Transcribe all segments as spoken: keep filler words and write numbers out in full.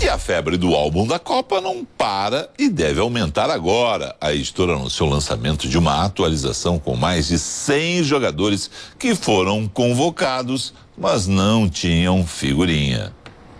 a febre do álbum da Copa não para e deve aumentar agora. A editora anunciou o lançamento de uma atualização com mais de cem jogadores que foram convocados, mas não tinham figurinha.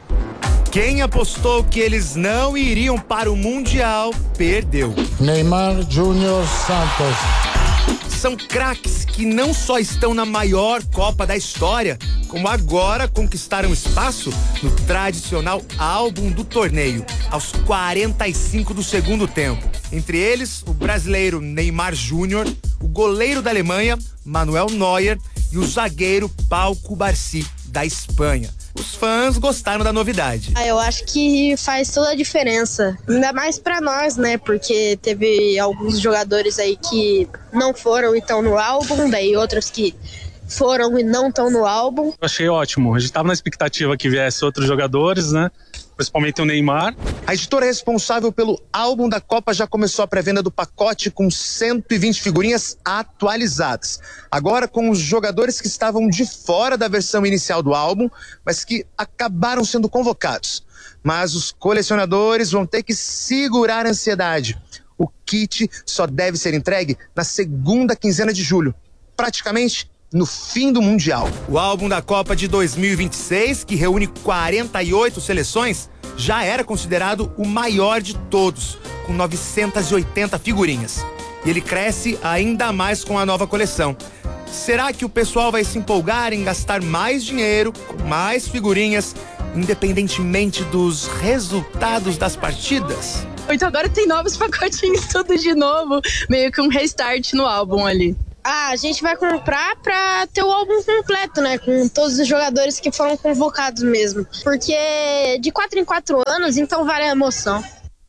Quem apostou que eles não iriam para o Mundial, perdeu. Neymar Júnior Santos. São craques que não só estão na maior Copa da história, como agora conquistaram espaço no tradicional álbum do torneio, aos quarenta e cinco do segundo tempo. Entre eles, o brasileiro Neymar Júnior, o goleiro da Alemanha, Manuel Neuer, e o zagueiro Pau Cubarsí, da Espanha. Os fãs gostaram da novidade. Ah, eu acho que faz toda a diferença, ainda mais pra nós, né? Porque teve alguns jogadores aí que não foram e estão no álbum, daí outros que foram e não estão no álbum. Eu achei ótimo, a gente tava na expectativa que viesse outros jogadores, né? Principalmente o Neymar. A editora responsável pelo álbum da Copa já começou a pré-venda do pacote com cento e vinte figurinhas atualizadas. Agora com os jogadores que estavam de fora da versão inicial do álbum, mas que acabaram sendo convocados. Mas os colecionadores vão ter que segurar a ansiedade. O kit só deve ser entregue na segunda quinzena de julho, praticamente no fim do Mundial. O álbum da Copa de dois mil e vinte e seis, que reúne quarenta e oito seleções, já era considerado o maior de todos, com novecentas e oitenta figurinhas. E ele cresce ainda mais com a nova coleção. Será que o pessoal vai se empolgar em gastar mais dinheiro, com mais figurinhas, independentemente dos resultados das partidas? Então agora tem novos pacotinhos, tudo de novo, meio que um restart no álbum ali. Ah, a gente vai comprar pra ter o álbum completo, né? Com todos os jogadores que foram convocados mesmo. Porque de quatro em quatro anos, então vale a emoção.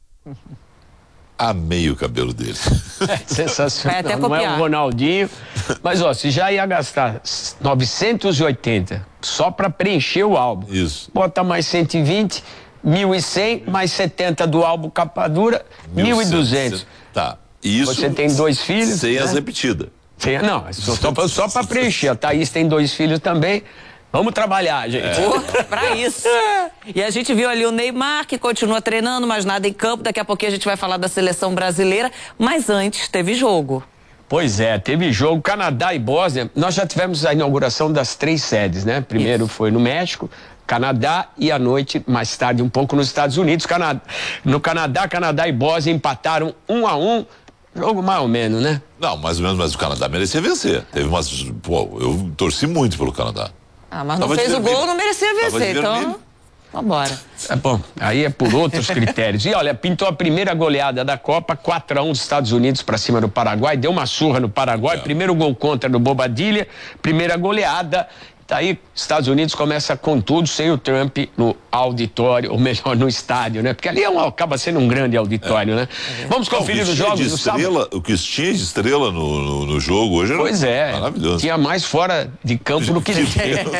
Amei o cabelo dele. É sensacional. Vai até não copiar. é o Ronaldinho. Mas, ó, se já ia gastar novecentos e oitenta só pra preencher o álbum. Isso. Bota mais cento e vinte, mil e cem, mais setenta do álbum capa dura, mil e duzentos. Tá. Isso. Você tem dois filhos. Sem né? as repetidas. Sem, não, só, só, só pra preencher. A Thaís tem dois filhos também. Vamos trabalhar, gente. É. Pra isso. E a gente viu ali o Neymar, que continua treinando, mas nada em campo. Daqui a pouquinho a gente vai falar da seleção brasileira. Mas antes, teve jogo. Pois é, teve jogo. Canadá e Bósnia. Nós já tivemos a inauguração das três sedes, né? Primeiro isso. Foi no México, Canadá, e à noite, mais tarde, um pouco nos Estados Unidos. Canadá. No Canadá, Canadá e Bósnia empataram um a um. Jogo mais ou menos, né? Não, mais ou menos, mas o Canadá merecia vencer. Teve umas. Pô, eu torci muito pelo Canadá. Ah, mas não Tava fez o gol, não merecia vencer, então. Vambora. É bom, aí é por outros critérios. E olha, pintou a primeira goleada da Copa, quatro a um dos Estados Unidos para cima do Paraguai, deu uma surra no Paraguai, é. Primeiro gol contra no Bobadilha, primeira goleada. Aí, Estados Unidos começa com tudo, sem o Trump no auditório, ou melhor, no estádio, né? Porque ali é um, acaba sendo um grande auditório, é. né? É. Vamos conferir os jogos do sábado. O que tinha de estrela no, no, no jogo hoje era pois é, maravilhoso. Tinha mais fora de campo do que dentro.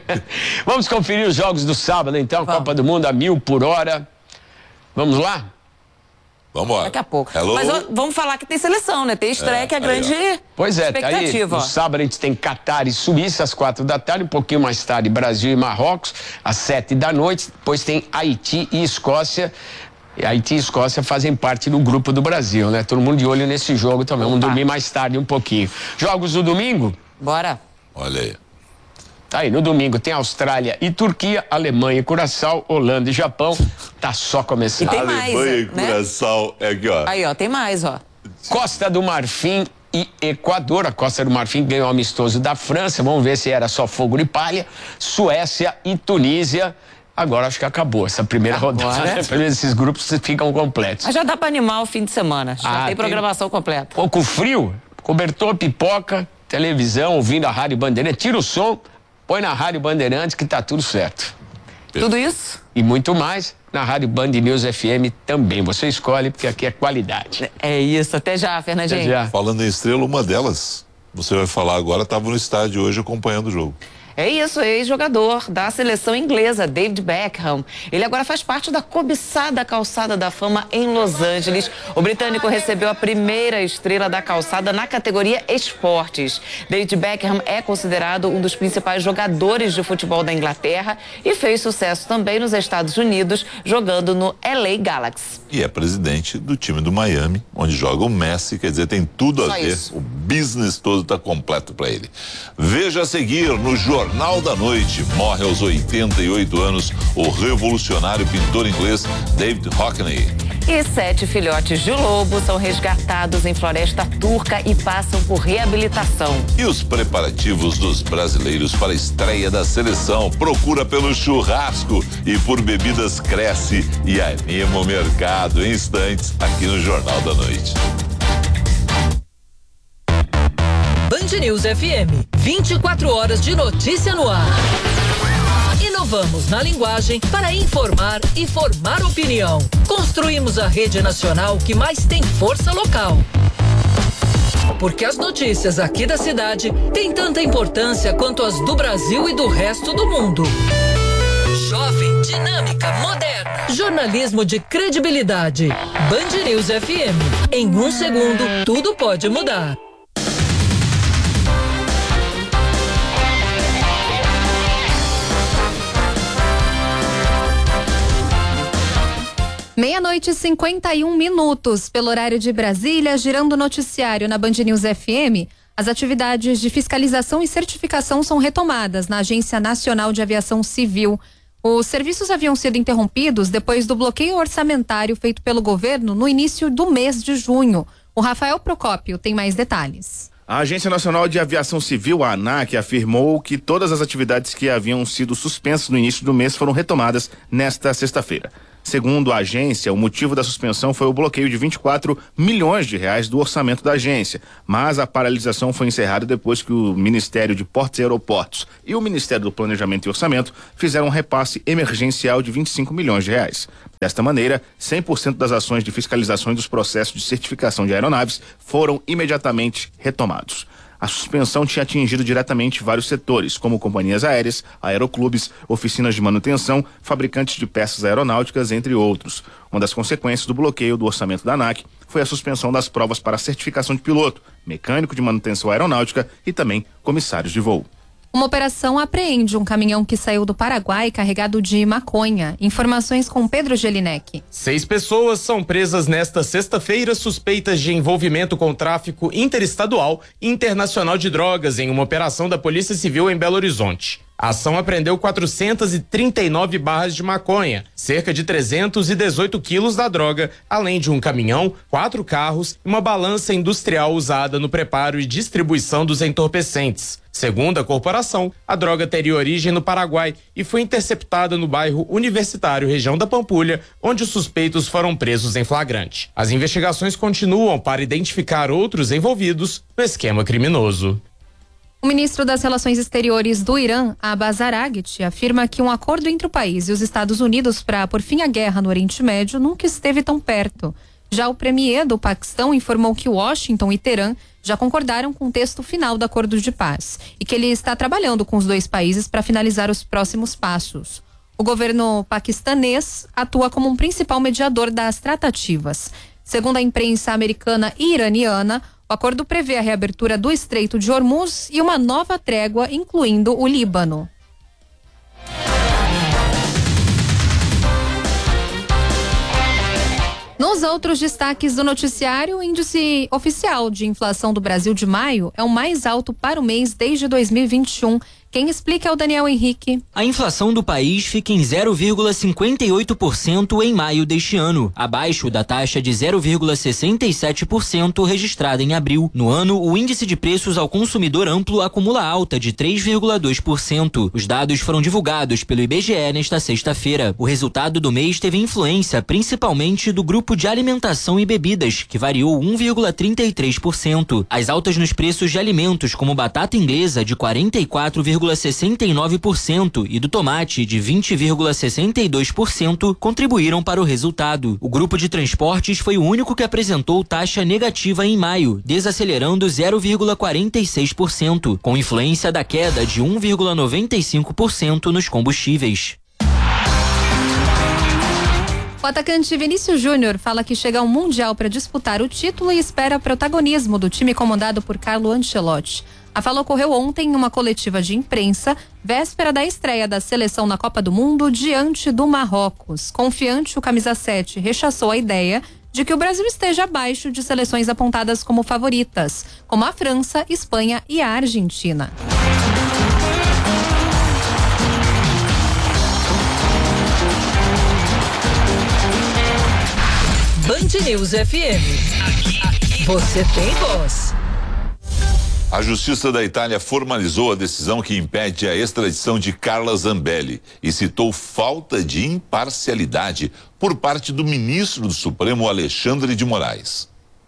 Vamos conferir os jogos do sábado, então. Vamos. Copa do Mundo a mil por hora. Vamos lá? Vamos embora. Daqui a pouco. Hello? Mas ó, vamos falar que tem seleção, né? Tem estreia, é, que é a grande aí, pois é, expectativa. Tá aí. No sábado a gente tem Catar e Suíça às quatro da tarde, um pouquinho mais tarde Brasil e Marrocos às sete da noite. Depois tem Haiti e Escócia. E Haiti e Escócia fazem parte do grupo do Brasil, né? Todo mundo de olho nesse jogo também. Vamos dormir mais tarde um pouquinho. Jogos do domingo? Bora. Olha aí. Tá aí, no domingo tem Austrália e Turquia, Alemanha e Curaçao, Holanda e Japão. Tá só começando. E tem mais, Alemanha e né? Curaçao, é aqui, ó. Aí, ó, tem mais, ó. Costa do Marfim e Equador. A Costa do Marfim ganhou o amistoso da França. Vamos ver se era só fogo de palha. Suécia e Tunísia. Agora acho que acabou essa primeira Agora. rodada. Pelo menos esses grupos ficam completos. Mas já dá pra animar o fim de semana. Já ah, tem programação tem completa. Pouco frio, cobertor, pipoca, televisão, ouvindo a Rádio Bandeirantes. Tira o som, põe na Rádio Bandeirantes que tá tudo certo. Tudo isso? E muito mais na Rádio Band News F M também. Você escolhe, porque aqui é qualidade. É isso. Até já, Fernandinho. Até já. Falando em estrela, uma delas, você vai falar agora, estava no estádio hoje acompanhando o jogo. É isso, ex-jogador da seleção inglesa, David Beckham. Ele agora faz parte da cobiçada Calçada da Fama em Los Angeles. O britânico recebeu a primeira estrela da calçada na categoria esportes. David Beckham é considerado um dos principais jogadores de futebol da Inglaterra e fez sucesso também nos Estados Unidos, jogando no L A Galaxy. E é presidente do time do Miami, onde joga o Messi, quer dizer, tem tudo a Só ver. isso. O business todo está completo para ele. Veja a seguir no Jornal da Noite. Morre aos oitenta e oito anos o revolucionário pintor inglês David Hockney. E sete filhotes de lobo são resgatados em floresta turca e passam por reabilitação. E os preparativos dos brasileiros para a estreia da seleção. Procura pelo churrasco e por bebidas cresce e anima o mercado. Em instantes, aqui no Jornal da Noite. Band News F M, vinte e quatro horas de notícia no ar. Inovamos na linguagem para informar e formar opinião. Construímos a rede nacional que mais tem força local. Porque as notícias aqui da cidade têm tanta importância quanto as do Brasil e do resto do mundo. Jovem, dinâmica, moderna. Jornalismo de credibilidade. Band News F M. Em um segundo, tudo pode mudar. Meia-noite e cinquenta e um minutos, pelo horário de Brasília, girando o noticiário na Band News F M. As atividades de fiscalização e certificação são retomadas na Agência Nacional de Aviação Civil. Os serviços haviam sido interrompidos depois do bloqueio orçamentário feito pelo governo no início do mês de junho. O Rafael Procópio tem mais detalhes. A Agência Nacional de Aviação Civil, a ANAC, afirmou que todas as atividades que haviam sido suspensas no início do mês foram retomadas nesta sexta-feira. Segundo a agência, o motivo da suspensão foi o bloqueio de vinte e quatro milhões de reais do orçamento da agência, mas a paralisação foi encerrada depois que o Ministério de Portos e Aeroportos e o Ministério do Planejamento e Orçamento fizeram um repasse emergencial de vinte e cinco milhões de reais. Desta maneira, cem por cento das ações de fiscalização e dos processos de certificação de aeronaves foram imediatamente retomados. A suspensão tinha atingido diretamente vários setores, como companhias aéreas, aeroclubes, oficinas de manutenção, fabricantes de peças aeronáuticas, entre outros. Uma das consequências do bloqueio do orçamento da ANAC foi a suspensão das provas para certificação de piloto, mecânico de manutenção aeronáutica e também comissários de voo. Uma operação apreende um caminhão que saiu do Paraguai carregado de maconha. Informações com Pedro Gelinek. Seis pessoas são presas nesta sexta-feira suspeitas de envolvimento com tráfico interestadual e internacional de drogas em uma operação da Polícia Civil em Belo Horizonte. A ação apreendeu quatrocentas e trinta e nove barras de maconha, cerca de trezentos e dezoito quilos da droga, além de um caminhão, quatro carros e uma balança industrial usada no preparo e distribuição dos entorpecentes. Segundo a corporação, a droga teria origem no Paraguai e foi interceptada no bairro Universitário, região da Pampulha, onde os suspeitos foram presos em flagrante. As investigações continuam para identificar outros envolvidos no esquema criminoso. O ministro das Relações Exteriores do Irã, Abbas Araghchi, afirma que um acordo entre o país e os Estados Unidos para pôr fim à guerra no Oriente Médio nunca esteve tão perto. Já o premier do Paquistão informou que Washington e Teherã já concordaram com o texto final do acordo de paz e que ele está trabalhando com os dois países para finalizar os próximos passos. O governo paquistanês atua como um principal mediador das tratativas. Segundo a imprensa americana e iraniana, o acordo prevê a reabertura do Estreito de Hormuz e uma nova trégua, incluindo o Líbano. Nos outros destaques do noticiário, o índice oficial de inflação do Brasil de maio é o mais alto para o mês desde dois mil e vinte e um. Quem explica é o Daniel Henrique. A inflação do país fica em zero vírgula cinquenta e oito por cento em maio deste ano, abaixo da taxa de zero vírgula sessenta e sete por cento registrada em abril. No ano, o índice de preços ao consumidor amplo acumula alta de três vírgula dois por cento. Os dados foram divulgados pelo I B G E nesta sexta-feira. O resultado do mês teve influência principalmente do grupo de alimentação e bebidas, que variou um vírgula trinta e três por cento. As altas nos preços de alimentos, como batata inglesa, de quarenta e quatro vírgula vírgula sessenta e nove por cento e do tomate, de vinte vírgula sessenta e dois por cento, contribuíram para o resultado. O grupo de transportes foi o único que apresentou taxa negativa em maio, desacelerando zero vírgula quarenta e seis por cento, com influência da queda de um vírgula noventa e cinco por cento nos combustíveis. O atacante Vinícius Júnior fala que chega ao Mundial para disputar o título e espera protagonismo do time comandado por Carlo Ancelotti. A fala ocorreu ontem em uma coletiva de imprensa, véspera da estreia da seleção na Copa do Mundo diante do Marrocos. Confiante, o camisa sete rechaçou a ideia de que o Brasil esteja abaixo de seleções apontadas como favoritas, como a França, Espanha e a Argentina. Band News F M. Aqui, você tem voz. A Justiça da Itália formalizou a decisão que impede a extradição de Carla Zambelli e citou falta de imparcialidade por parte do ministro do Supremo, Alexandre de Moraes.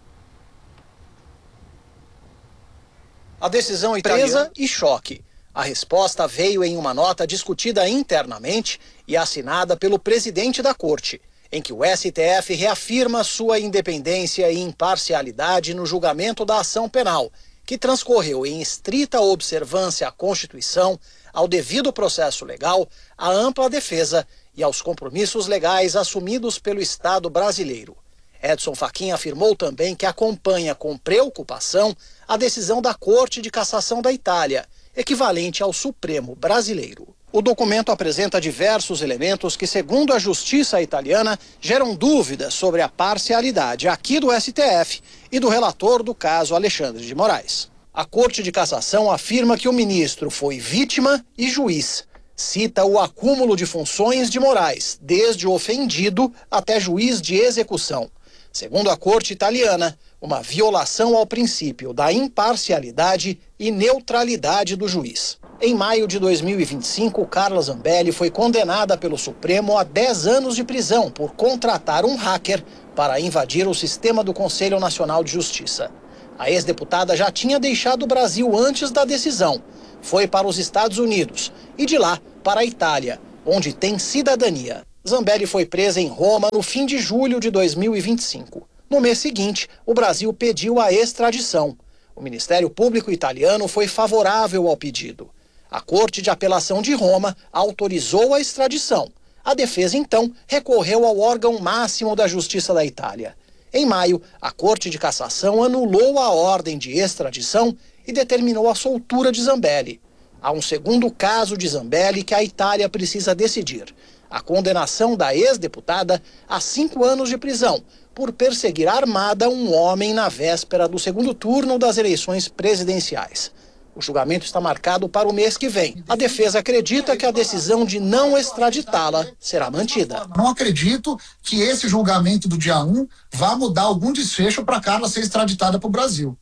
A decisão italiana presa e choque. A resposta veio em uma nota discutida internamente e assinada pelo presidente da corte, em que o S T F reafirma sua independência e imparcialidade no julgamento da ação penal, que transcorreu em estrita observância à Constituição, ao devido processo legal, à ampla defesa e aos compromissos legais assumidos pelo Estado brasileiro. Edson Fachin afirmou também que acompanha com preocupação a decisão da Corte de Cassação da Itália, equivalente ao Supremo brasileiro. O documento apresenta diversos elementos que, segundo a justiça italiana, geram dúvidas sobre a parcialidade aqui do S T F e do relator do caso, Alexandre de Moraes. A Corte de Cassação afirma que o ministro foi vítima e juiz. Cita o acúmulo de funções de Moraes, desde o ofendido até juiz de execução. Segundo a Corte italiana, uma violação ao princípio da imparcialidade e neutralidade do juiz. Em maio de dois mil e vinte e cinco, Carla Zambelli foi condenada pelo Supremo a dez anos de prisão por contratar um hacker para invadir o sistema do Conselho Nacional de Justiça. A ex-deputada já tinha deixado o Brasil antes da decisão. Foi para os Estados Unidos e de lá para a Itália, onde tem cidadania. Zambelli foi presa em Roma no fim de julho de dois mil e vinte e cinco. No mês seguinte, o Brasil pediu a extradição. O Ministério Público italiano foi favorável ao pedido. A Corte de Apelação de Roma autorizou a extradição. A defesa, então, recorreu ao órgão máximo da Justiça da Itália. Em maio, a Corte de Cassação anulou a ordem de extradição e determinou a soltura de Zambelli. Há um segundo caso de Zambelli que a Itália precisa decidir: a condenação da ex-deputada a cinco anos de prisão por perseguir armada um homem na véspera do segundo turno das eleições presidenciais. O julgamento está marcado para o mês que vem. A defesa acredita que a decisão de não extraditá-la será mantida. Não acredito que esse julgamento do dia um vá mudar algum desfecho para Carla ser extraditada para o Brasil.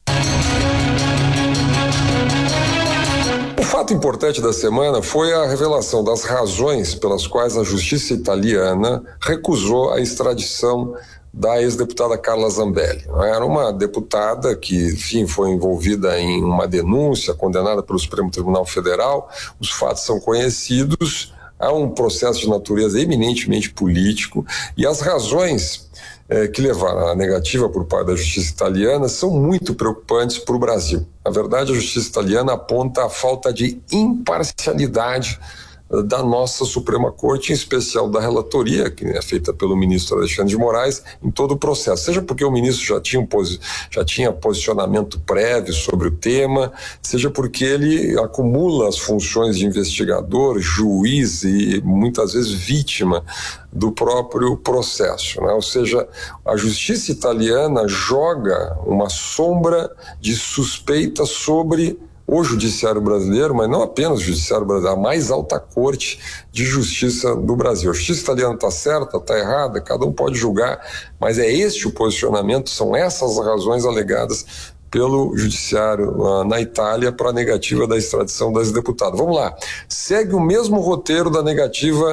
O fato importante da semana foi a revelação das razões pelas quais a justiça italiana recusou a extradição da ex-deputada Carla Zambelli. Era uma deputada que, enfim, foi envolvida em uma denúncia, condenada pelo Supremo Tribunal Federal. Os fatos são conhecidos, há um processo de natureza eminentemente político e as razões eh, que levaram à negativa por parte da justiça italiana são muito preocupantes para o Brasil. Na verdade, a justiça italiana aponta a falta de imparcialidade da nossa Suprema Corte, em especial da relatoria, que é feita pelo ministro Alexandre de Moraes, em todo o processo. Seja porque o ministro já tinha, um posi- já tinha posicionamento prévio sobre o tema, seja porque ele acumula as funções de investigador, juiz e muitas vezes vítima do próprio processo, né? Ou seja, a justiça italiana joga uma sombra de suspeita sobre o judiciário brasileiro, mas não apenas o judiciário brasileiro, a mais alta corte de justiça do Brasil. A justiça italiana está certa, está errada, cada um pode julgar, mas é este o posicionamento, são essas as razões alegadas pelo judiciário uh, na Itália para a negativa da extradição das deputadas. Vamos lá, segue o mesmo roteiro da negativa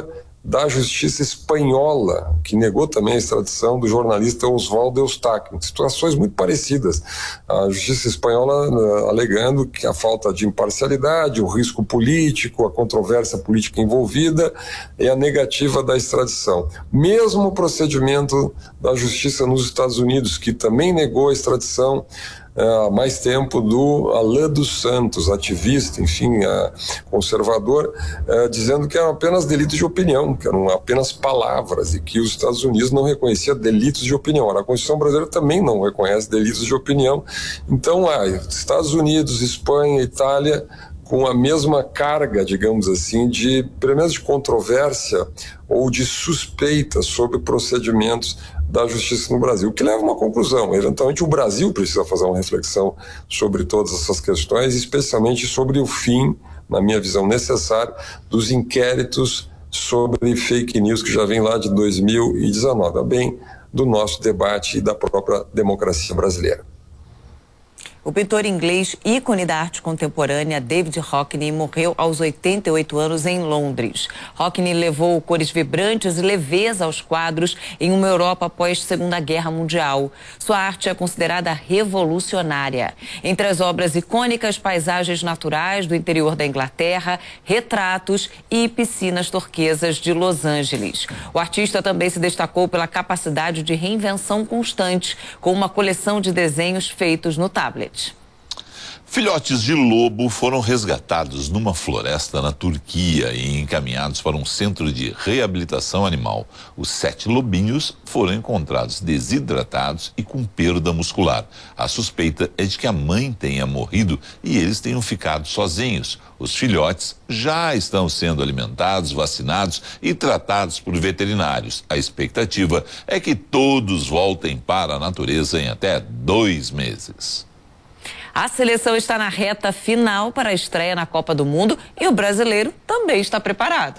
da justiça espanhola, que negou também a extradição do jornalista Oswaldo Eustáquio. Situações muito parecidas. A justiça espanhola uh, alegando que a falta de imparcialidade, o risco político, a controvérsia política envolvida e a negativa da extradição. Mesmo o procedimento da justiça nos Estados Unidos, que também negou a extradição há mais tempo do Alain dos Santos, ativista, enfim, conservador, dizendo que eram apenas delitos de opinião, que eram apenas palavras e que os Estados Unidos não reconhecia delitos de opinião. A Constituição brasileira também não reconhece delitos de opinião. Então, há Estados Unidos, Espanha, Itália, com a mesma carga, digamos assim, de, pelo menos de controvérsia ou de suspeita sobre procedimentos da justiça no Brasil, o que leva a uma conclusão. Eventualmente o Brasil precisa fazer uma reflexão sobre todas essas questões, especialmente sobre o fim, na minha visão, necessário dos inquéritos sobre fake news que já vem lá de dois mil e dezenove, a bem do nosso debate e da própria democracia brasileira. O pintor inglês, ícone da arte contemporânea, David Hockney, morreu aos oitenta e oito anos em Londres. Hockney levou cores vibrantes e leveza aos quadros em uma Europa após a Segunda Guerra Mundial. Sua arte é considerada revolucionária. Entre as obras icônicas, paisagens naturais do interior da Inglaterra, retratos e piscinas turquesas de Los Angeles. O artista também se destacou pela capacidade de reinvenção constante, com uma coleção de desenhos feitos no tablet. Filhotes de lobo foram resgatados numa floresta na Turquia e encaminhados para um centro de reabilitação animal. Os sete lobinhos foram encontrados desidratados e com perda muscular. A suspeita é de que a mãe tenha morrido e eles tenham ficado sozinhos. Os filhotes já estão sendo alimentados, vacinados e tratados por veterinários. A expectativa é que todos voltem para a natureza em até dois meses. A seleção está na reta final para a estreia na Copa do Mundo e o brasileiro também está preparado.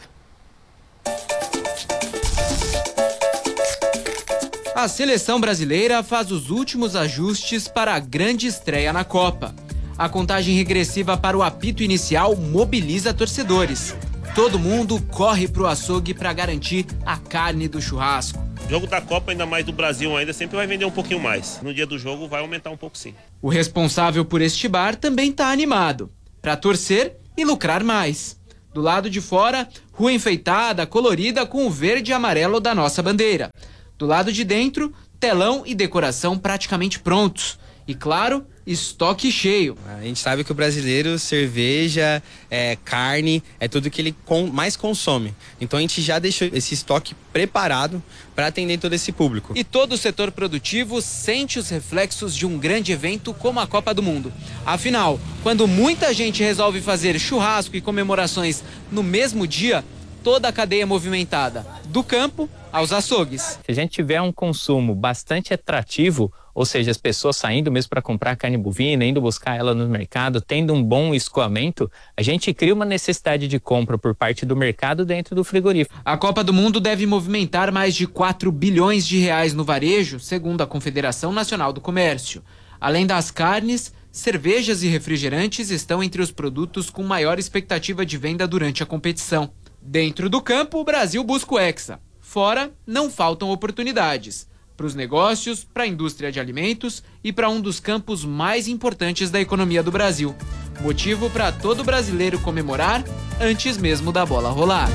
A seleção brasileira faz os últimos ajustes para a grande estreia na Copa. A contagem regressiva para o apito inicial mobiliza torcedores. Todo mundo corre para o açougue para garantir a carne do churrasco. O jogo da Copa, ainda mais do Brasil, ainda sempre vai vender um pouquinho mais. No dia do jogo vai aumentar um pouco, sim. O responsável por este bar também está animado, para torcer e lucrar mais. Do lado de fora, rua enfeitada, colorida com o verde e amarelo da nossa bandeira. Do lado de dentro, telão e decoração praticamente prontos. E claro, estoque cheio. A gente sabe que o brasileiro, cerveja, é, carne, é tudo que ele com, mais consome. Então a gente já deixou esse estoque preparado para atender todo esse público. E todo o setor produtivo sente os reflexos de um grande evento como a Copa do Mundo. Afinal, quando muita gente resolve fazer churrasco e comemorações no mesmo dia, toda a cadeia é movimentada, do campo aos açougues. Se a gente tiver um consumo bastante atrativo, ou seja, as pessoas saindo mesmo para comprar carne bovina, indo buscar ela no mercado, tendo um bom escoamento, a gente cria uma necessidade de compra por parte do mercado dentro do frigorífico. A Copa do Mundo deve movimentar mais de quatro bilhões de reais no varejo, segundo a Confederação Nacional do Comércio. Além das carnes, cervejas e refrigerantes estão entre os produtos com maior expectativa de venda durante a competição. Dentro do campo, o Brasil busca o Hexa. Fora, não faltam oportunidades. Para os negócios, para a indústria de alimentos e para um dos campos mais importantes da economia do Brasil. Motivo para todo brasileiro comemorar antes mesmo da bola rolar.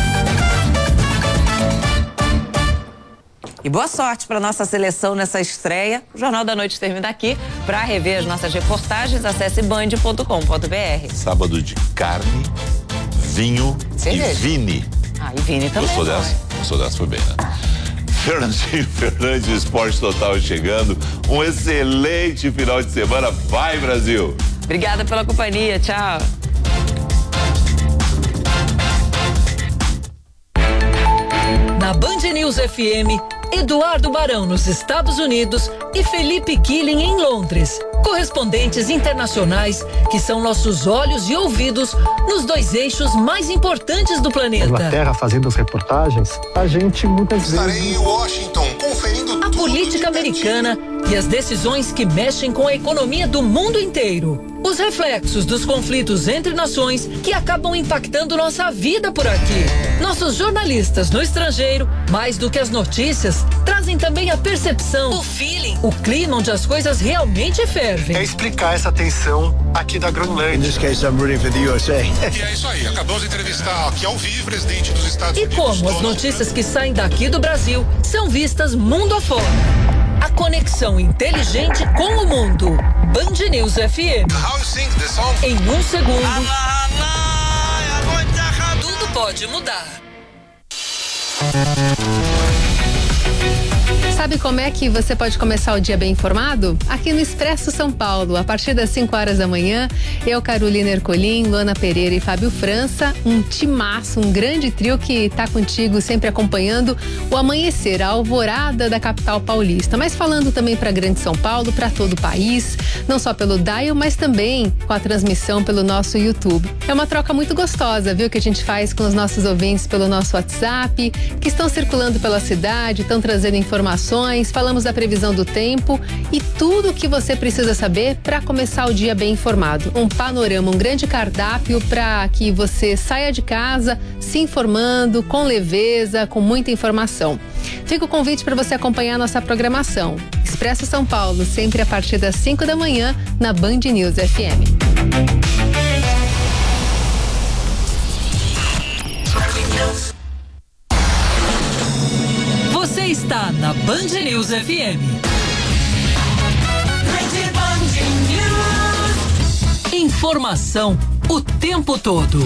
E boa sorte para nossa seleção nessa estreia. O Jornal da Noite termina aqui. Para rever as nossas reportagens, acesse band ponto com ponto br. Sábado de carne, vinho Cerveja. e vini. Ah, e vini também. Gostou dessa? Gostou dessa? Foi bem, né? Fernandinho Fernandes, Esporte Total chegando. Um excelente final de semana. Vai, Brasil! Obrigada pela companhia. Tchau. Na Band News F M, Eduardo Barão nos Estados Unidos e Felipe Killing em Londres. Correspondentes internacionais que são nossos olhos e ouvidos nos dois eixos mais importantes do planeta. Inglaterra fazendo as reportagens, a gente muitas vezes... Estarei em Washington conferindo a política americana e as decisões que mexem com a economia do mundo inteiro. Os reflexos dos conflitos entre nações que acabam impactando nossa vida por aqui. Nossos jornalistas no estrangeiro, mais do que as notícias, trazem também a percepção, o feeling, o clima onde as coisas realmente fervem. É explicar essa tensão aqui da Groenlândia. In this case, I'm rooting for the U S A. E é isso aí, acabamos de entrevistar aqui ao vivo o presidente dos Estados E Unidos. como as notícias que saem daqui do Brasil são vistas mundo afora. A conexão inteligente com o mundo. Band News F M. How you sing the song? Em um segundo. Tudo pode mudar. Sabe como é que você pode começar o dia bem informado? Aqui no Expresso São Paulo, a partir das cinco horas da manhã, eu, Carolina Ercolim, Luana Pereira e Fábio França, um timaço, um grande trio que tá contigo sempre acompanhando o amanhecer, a alvorada da capital paulista, mas falando também para Grande São Paulo, para todo o país, não só pelo dial, mas também com a transmissão pelo nosso YouTube. É uma troca muito gostosa, viu, que a gente faz com os nossos ouvintes pelo nosso WhatsApp, que estão circulando pela cidade, estão trazendo informações. Falamos da previsão do tempo e tudo o que você precisa saber para começar o dia bem informado. Um panorama, um grande cardápio para que você saia de casa se informando com leveza, com muita informação. Fica o convite para você acompanhar a nossa programação. Expresso São Paulo, sempre a partir das cinco da manhã na Band News F M. Você está na Band News F M. Informação o tempo todo.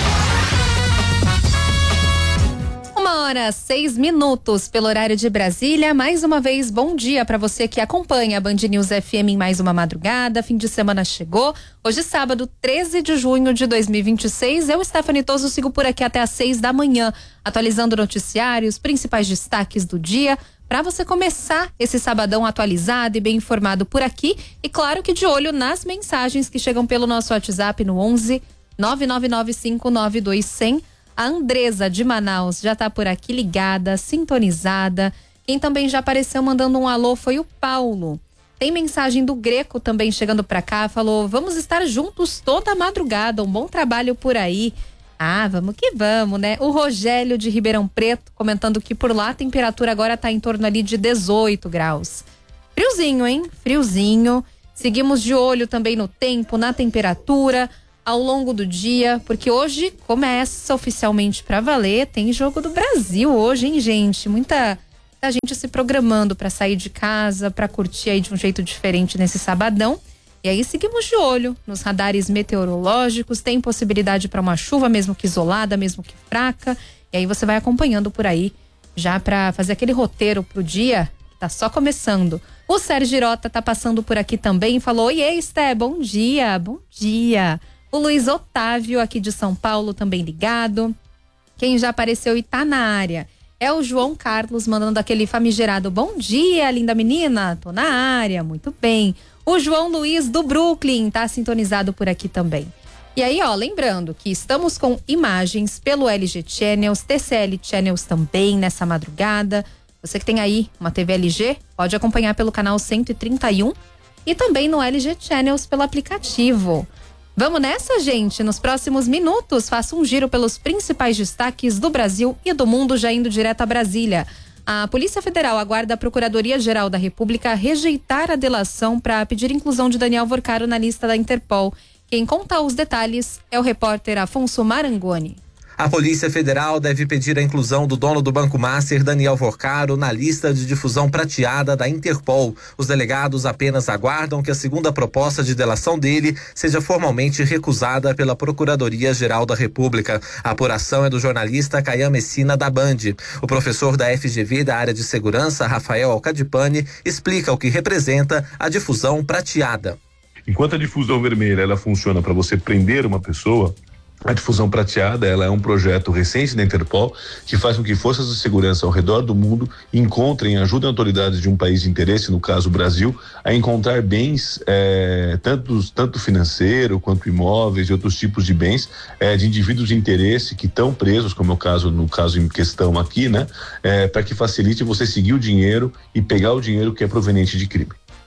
Uma hora, seis minutos pelo horário de Brasília. Mais uma vez, bom dia para você que acompanha a Band News F M em mais uma madrugada. Fim de semana chegou. Hoje, sábado, treze de junho de dois mil e vinte e seis. Eu, Stephanie Toso, sigo por aqui até às seis da manhã, atualizando noticiários, principais destaques do dia, para você começar esse sabadão atualizado e bem informado por aqui. E claro que de olho nas mensagens que chegam pelo nosso WhatsApp no onze nove nove nove cinco nove dois zero zero. A Andresa de Manaus já tá por aqui ligada, sintonizada. Quem também já apareceu mandando um alô foi o Paulo. Tem mensagem do Greco também chegando pra cá, falou: vamos estar juntos toda a madrugada, um bom trabalho por aí. Ah, vamos que vamos, né? O Rogério de Ribeirão Preto comentando que por lá a temperatura agora tá em torno ali de dezoito graus. Friozinho, hein? Friozinho. Seguimos de olho também no tempo, na temperatura, ao longo do dia, porque hoje começa oficialmente pra valer. Tem jogo do Brasil hoje, hein, gente? Muita, muita gente se programando pra sair de casa, pra curtir aí de um jeito diferente nesse sabadão. E aí seguimos de olho nos radares meteorológicos. Tem possibilidade para uma chuva, mesmo que isolada, mesmo que fraca. E aí você vai acompanhando por aí, já para fazer aquele roteiro pro dia que tá só começando. O Sérgio Girota tá passando por aqui também e falou: oi, Esté, bom dia, bom dia. O Luiz Otávio, aqui de São Paulo, também ligado. Quem já apareceu e tá na área é o João Carlos, mandando aquele famigerado bom dia, linda menina, tô na área, muito bem. O João Luiz do Brooklyn tá sintonizado por aqui também. E aí, ó, lembrando que estamos com imagens pelo L G Channels, T C L Channels também nessa madrugada. Você que tem aí uma T V L G, pode acompanhar pelo canal cento e trinta e um e também no L G Channels pelo aplicativo. Vamos nessa, gente? Nos próximos minutos, faço um giro pelos principais destaques do Brasil e do mundo, já indo direto a Brasília. A Polícia Federal aguarda a Procuradoria-Geral da República rejeitar a delação para pedir inclusão de Daniel Vorcaro na lista da Interpol. Quem conta os detalhes é o repórter Afonso Marangoni. A Polícia Federal deve pedir a inclusão do dono do Banco Master, Daniel Vorcaro, na lista de difusão prateada da Interpol. Os delegados apenas aguardam que a segunda proposta de delação dele seja formalmente recusada pela Procuradoria-Geral da República. A apuração é do jornalista Caian Messina, da Band. O professor da F G V da área de segurança, Rafael Alcadipani, explica o que representa a difusão prateada. Enquanto a difusão vermelha ela funciona para você prender uma pessoa, a difusão prateada, ela é um projeto recente da Interpol que faz com que forças de segurança ao redor do mundo encontrem, ajudem autoridades de um país de interesse, no caso o Brasil, a encontrar bens, é, tanto, tanto financeiro quanto imóveis e outros tipos de bens é, de indivíduos de interesse que estão presos, como é o caso, no caso em questão aqui, né? É, para que facilite você seguir o dinheiro e pegar o dinheiro que é proveniente de crime.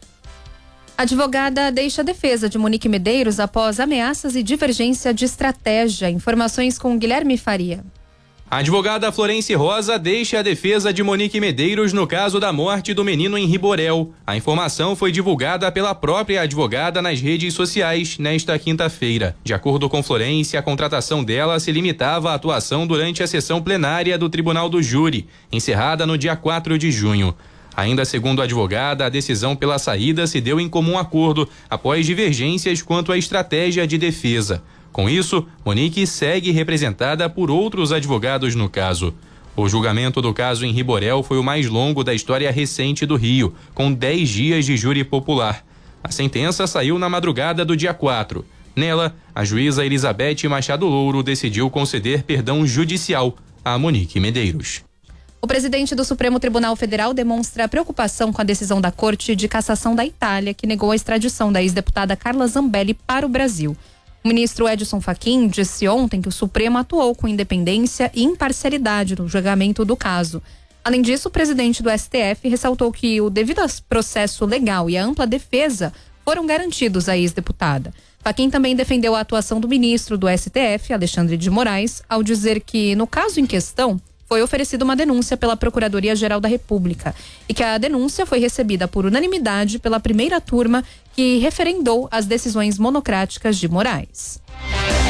A advogada deixa a defesa de Monique Medeiros após ameaças e divergência de estratégia. Informações com Guilherme Faria. A advogada Florence Rosa deixa a defesa de Monique Medeiros no caso da morte do menino em Riborel. A informação foi divulgada pela própria advogada nas redes sociais nesta quinta-feira. De acordo com Florence, a contratação dela se limitava à atuação durante a sessão plenária do Tribunal do Júri, encerrada no dia quatro de junho. Ainda segundo a advogada, a decisão pela saída se deu em comum acordo após divergências quanto à estratégia de defesa. Com isso, Monique segue representada por outros advogados no caso. O julgamento do caso em Riborel foi o mais longo da história recente do Rio, com dez dias de júri popular. A sentença saiu na madrugada do dia quatro. Nela, a juíza Elizabeth Machado Louro decidiu conceder perdão judicial a Monique Medeiros. O presidente do Supremo Tribunal Federal demonstra preocupação com a decisão da Corte de Cassação da Itália, que negou a extradição da ex-deputada Carla Zambelli para o Brasil. O ministro Edson Fachin disse ontem que o Supremo atuou com independência e imparcialidade no julgamento do caso. Além disso, o presidente do S T F ressaltou que o devido processo legal e a ampla defesa foram garantidos à ex-deputada. Fachin também defendeu a atuação do ministro do S T F, Alexandre de Moraes, ao dizer que, no caso em questão, foi oferecida uma denúncia pela Procuradoria-Geral da República e que a denúncia foi recebida por unanimidade pela primeira turma que referendou as decisões monocráticas de Moraes.